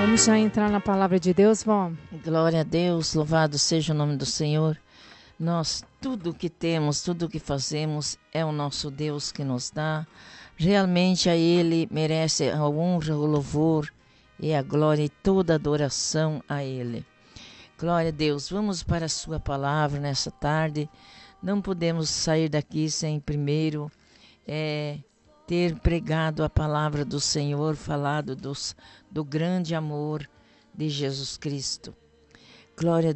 Vamos já entrar na palavra de Deus, vamos. Glória a Deus, louvado seja o nome do Senhor. Nós, tudo que temos, tudo que fazemos, é o nosso Deus que nos dá. Realmente a Ele merece a honra, o louvor e a glória e toda a adoração a Ele. Glória a Deus. Vamos para a sua palavra nessa tarde. Não podemos sair daqui sem primeiro ter pregado a palavra do Senhor, falado do grande amor de Jesus Cristo. Glória a